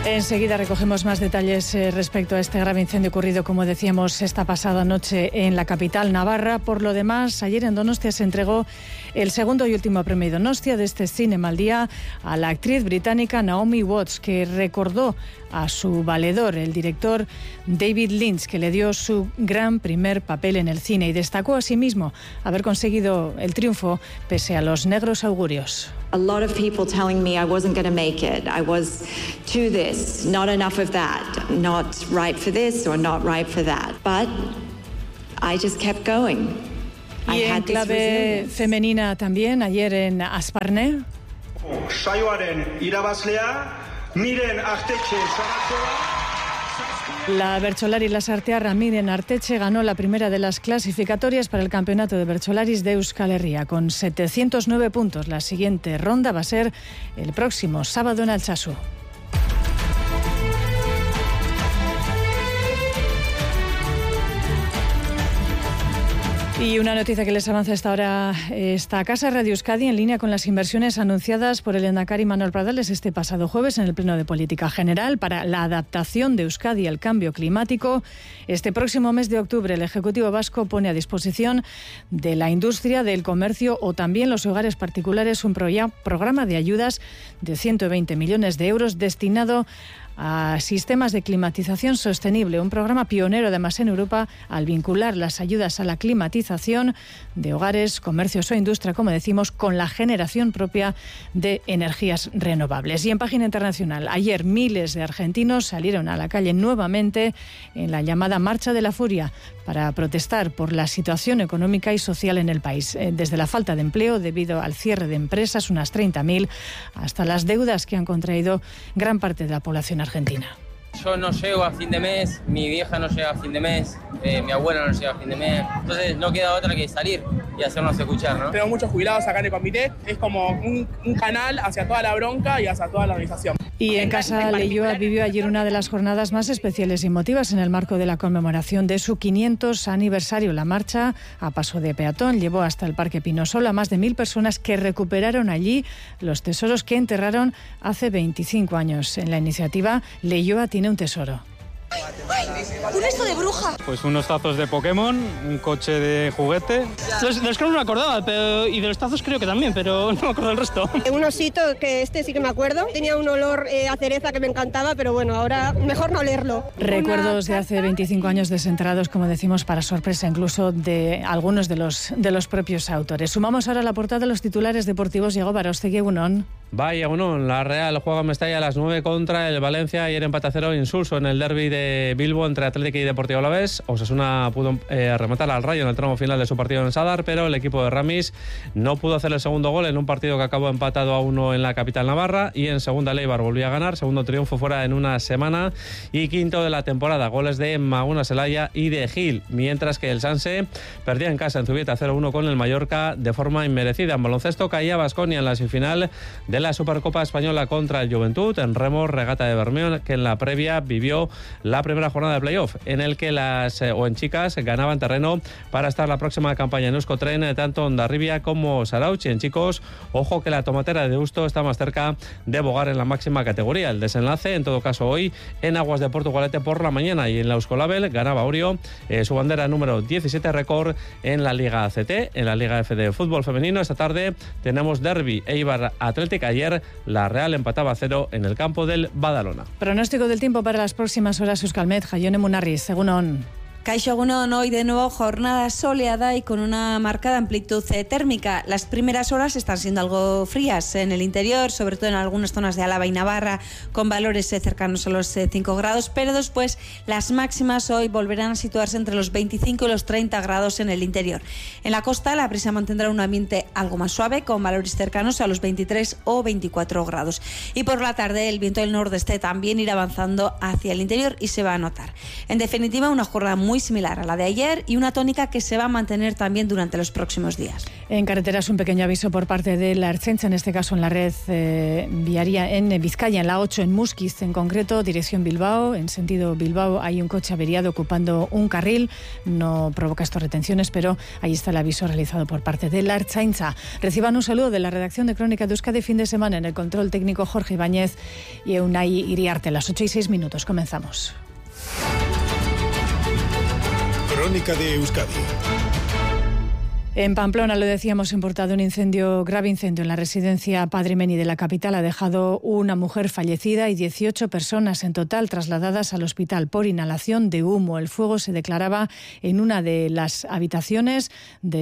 Enseguida recogemos más detalles respecto a este grave incendio ocurrido, como decíamos, esta pasada noche en la capital navarra. Por lo demás, ayer en Donostia se entregó el segundo y último premio Donostia de este Cinema al Día a la actriz británica Naomi Watts, que recordó a su valedor, el director David Lynch, que le dio su gran primer papel en el cine, y destacó asimismo haber conseguido el triunfo pese a los negros augurios. A lot of people telling me I wasn't going to make it. I was too this, not enough of that, not right for this or not right for that. But I just kept going. Y en clave femenina también, ayer en Asparne. Saioaren irabazlea, Miren Arteche Saratxoa. La bertsolari lasartearra Miren Arteche ganó la primera de las clasificatorias para el campeonato de bertsolaris de Euskal Herria con 709 puntos. La siguiente ronda va a ser el próximo sábado en Altsasu. Y una noticia que les avanza hasta ahora, esta Casa Radio Euskadi en línea con las inversiones anunciadas por el Lehendakari Manuel Pradales este pasado jueves en el Pleno de Política General para la adaptación de Euskadi al cambio climático. Este próximo mes de octubre el Ejecutivo Vasco pone a disposición de la industria, del comercio o también los hogares particulares un programa de ayudas de 120 millones de euros destinado a sistemas de climatización sostenible, un programa pionero además en Europa al vincular las ayudas a la climatización de hogares, comercios o industria, como decimos, con la generación propia de energías renovables. Y en página internacional, ayer miles de argentinos salieron a la calle nuevamente en la llamada Marcha de la Furia para protestar por la situación económica y social en el país, desde la falta de empleo debido al cierre de empresas, unas 30.000, hasta las deudas que han contraído gran parte de la población argentina. Yo no llego a fin de mes, mi vieja no llega a fin de mes, mi abuela no llega a fin de mes, entonces no queda otra que salir y hacernos escuchar, ¿no? Tengo muchos jubilados acá en el comité, es como un canal hacia toda la bronca y hacia toda la organización. Y en Casa Leioa vivió ayer una de las jornadas más especiales y emotivas en el marco de la conmemoración de su 500 aniversario. La marcha a paso de peatón llevó hasta el Parque Pinosolo a más de 1.000 personas que recuperaron allí los tesoros que enterraron hace 25 años. En la iniciativa, Leioa tiene un tesoro. ¿Un esto de bruja? Pues unos tazos de Pokémon, un coche de juguete. De los que no me acordaba, y de los tazos creo que también, pero no me acuerdo del resto. Un osito, que sí que me acuerdo. Tenía un olor a cereza que me encantaba, pero bueno, ahora mejor no leerlo. Recuerdos de hace 25 años desenterrados, como decimos, para sorpresa incluso de algunos de los propios autores. Sumamos ahora la portada de los titulares deportivos. Llegó Barostegui, Egunon. Vaya, Egunon. La Real juega en Mestalla a las 9 contra el Valencia. Ayer empate a 0 insulso en el derbi de Bilbo entre Atlético y Deportivo Alavés. Osasuna pudo rematar al Rayo en el tramo final de su partido en Sadar, pero el equipo de Ramis no pudo hacer el segundo gol en un partido que acabó empatado a 1 en la capital navarra. Y en segunda, el Eibar volvió a ganar, segundo triunfo fuera en una semana y quinto de la temporada. Goles de Maguna Celaya y de Gil, mientras que el Sanse perdía en casa en Zubieta 0-1 con el Mallorca de forma inmerecida. En baloncesto caía Baskonia en la semifinal de la Supercopa Española contra el Juventud. En remo, regata de Bermeo, que en la previa vivió la primera jornada de playoff, en el que en chicas ganaban terreno para estar la próxima campaña en Euskotren, tanto Hondarribia como Sarauch. Y en chicos, ojo que la Tomatera de Deusto está más cerca de bogar en la máxima categoría. El desenlace, en todo caso, hoy en Aguas de Portugalete por la mañana, y en la Euskolabel ganaba Orio su bandera número 17 récord en la Liga ACT. En la Liga F de fútbol femenino, esta tarde tenemos derbi Eibar Athletic. Ayer la Real empataba a 0 en el campo del Badalona. Pronóstico del tiempo para las próximas horas. Euskalmet, Jaione Munarriz, Egunon. Kaixo, egunon, hoy de nuevo jornada soleada y con una marcada amplitud térmica. Las primeras horas están siendo algo frías en el interior, sobre todo en algunas zonas de Álava y Navarra, con valores cercanos a los 5 grados, pero después las máximas hoy volverán a situarse entre los 25 y los 30 grados en el interior. En la costa la brisa mantendrá un ambiente algo más suave, con valores cercanos a los 23 o 24 grados. Y por la tarde el viento del nordeste también irá avanzando hacia el interior y se va a notar. En definitiva, una jornada muy muy similar a la de ayer y una tónica que se va a mantener también durante los próximos días. En carreteras, un pequeño aviso por parte de la Ertzaintza, en este caso en la red viaria en Vizcaya, en la 8 en Muskiz, en concreto, dirección Bilbao. En sentido Bilbao hay un coche averiado ocupando un carril. No provoca esto retenciones, pero ahí está el aviso realizado por parte de la Ertzaintza. Reciban un saludo de la redacción de Crónica de Euskadi fin de semana, en el control técnico Jorge Ibáñez y Eunay Iriarte. Las 8:06. Comenzamos. Crónica de Euskadi. En Pamplona, lo decíamos, importado un grave incendio en la residencia Padre Meni de la capital. Ha dejado una mujer fallecida y 18 personas en total trasladadas al hospital por inhalación de humo. El fuego se declaraba en una de las habitaciones de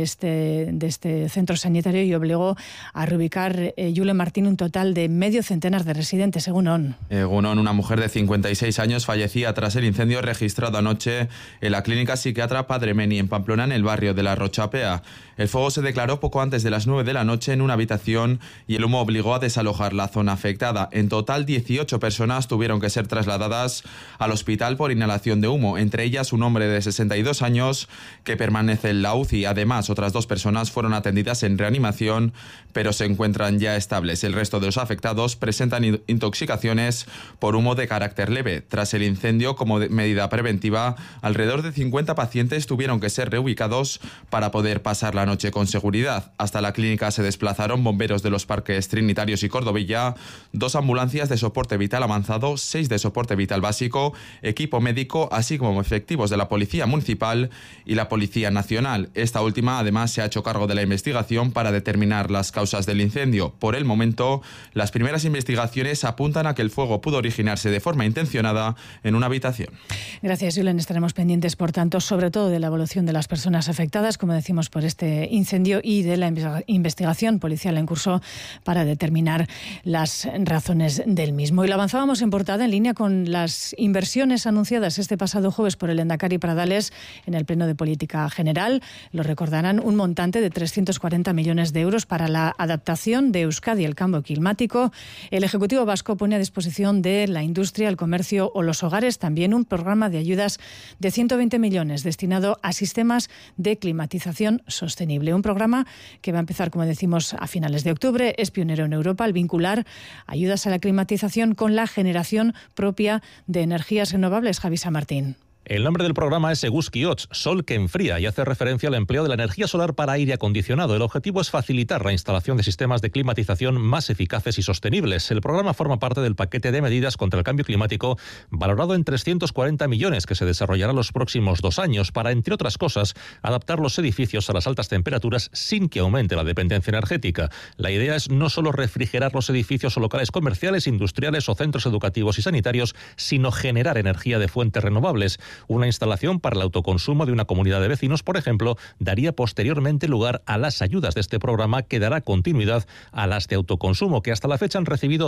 este centro sanitario y obligó a reubicar, Julen Martín, un total de medio centenar de residentes. Egunon, una mujer de 56 años fallecía tras el incendio registrado anoche en la clínica psiquiatra Padre Meni en Pamplona, en el barrio de la Rochapea. El fuego se declaró poco antes de las 9 de la noche en una habitación y el humo obligó a desalojar la zona afectada. En total, 18 personas tuvieron que ser trasladadas al hospital por inhalación de humo, entre ellas un hombre de 62 años que permanece en la UCI. Además, otras 2 personas fueron atendidas en reanimación, pero se encuentran ya estables. El resto de los afectados presentan intoxicaciones por humo de carácter leve. Tras el incendio, como medida preventiva, alrededor de 50 pacientes tuvieron que ser reubicados para poder pasar la noche con seguridad. Hasta la clínica se desplazaron bomberos de los parques Trinitarios y Cordovilla, 2 ambulancias de soporte vital avanzado, 6 de soporte vital básico, equipo médico, así como efectivos de la Policía Municipal y la Policía Nacional. Esta última, además, se ha hecho cargo de la investigación para determinar las causas del incendio. Por el momento, las primeras investigaciones apuntan a que el fuego pudo originarse de forma intencionada en una habitación. Gracias, Julen. Estaremos pendientes, por tanto, sobre todo de la evolución de las personas afectadas, como decimos, por este incendio y de la investigación policial en curso para determinar las razones del mismo. Y lo avanzábamos en portada, en línea con las inversiones anunciadas este pasado jueves por el Lehendakari Pradales en el Pleno de Política General. Lo recordarán, un montante de 340 millones de euros para la adaptación de Euskadi al cambio climático. El Ejecutivo vasco pone a disposición de la industria, el comercio o los hogares también un programa de ayudas de 120 millones destinado a sistemas de climatización sostenible. Un programa que va a empezar, como decimos, a finales de octubre. Es pionero en Europa al vincular ayudas a la climatización con la generación propia de energías renovables. Javi San Martín. El nombre del programa es Eguzki Hots, sol que enfría, y hace referencia al empleo de la energía solar para aire acondicionado. El objetivo es facilitar la instalación de sistemas de climatización más eficaces y sostenibles. El programa forma parte del paquete de medidas contra el cambio climático, valorado en 340 millones, que se desarrollará los próximos 2 años para, entre otras cosas, adaptar los edificios a las altas temperaturas sin que aumente la dependencia energética. La idea es no solo refrigerar los edificios o locales comerciales, industriales o centros educativos y sanitarios, sino generar energía de fuentes renovables. Una instalación para el autoconsumo de una comunidad de vecinos, por ejemplo, daría posteriormente lugar a las ayudas de este programa, que dará continuidad a las de autoconsumo, que hasta la fecha han recibido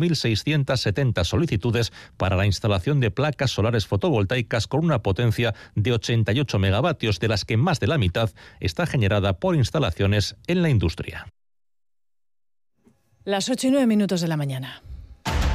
5.670 solicitudes para la instalación de placas solares fotovoltaicas con una potencia de 88 megavatios, de las que más de la mitad está generada por instalaciones en la industria. Las 8:09 de la mañana.